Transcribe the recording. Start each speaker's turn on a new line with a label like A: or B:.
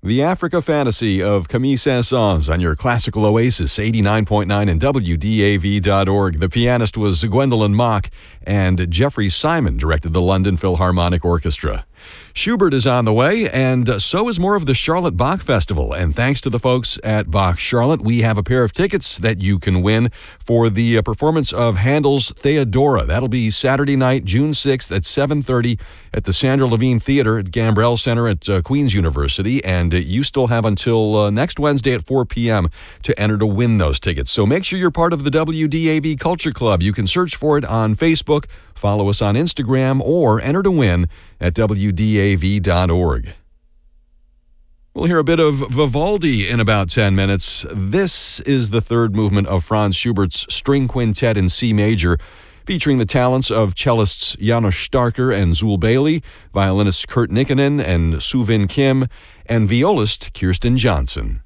A: The Africa Fantasy of Camille Saint-Saëns on your classical oasis, 89.9 and WDAV.org. The pianist was Gwendolyn Mock, and Jeffrey Simon directed the London Philharmonic Orchestra. Schubert is on the way, and so is more of the Charlotte Bach Festival. And thanks to the folks at Bach Charlotte, we have a pair of tickets that you can win for the performance of Handel's Theodora. That'll be Saturday night, June 6th at 7:30 at the Sandra Levine Theater at Gambrell Center at Queen's University. And you still have until next Wednesday at 4 p.m. to enter to win those tickets. So make sure you're part of the WDAV Culture Club. You can search for it on Facebook, follow us on Instagram, or enter to win at WDAV.org. We'll hear a bit of Vivaldi in about 10 minutes. This is the third movement of Franz Schubert's String Quintet in C major, featuring the talents of cellists Janos Starker and Zul Bailey, violinists Kurt Nikkonen and Soo-Vin Kim, and violist Kirsten Johnson.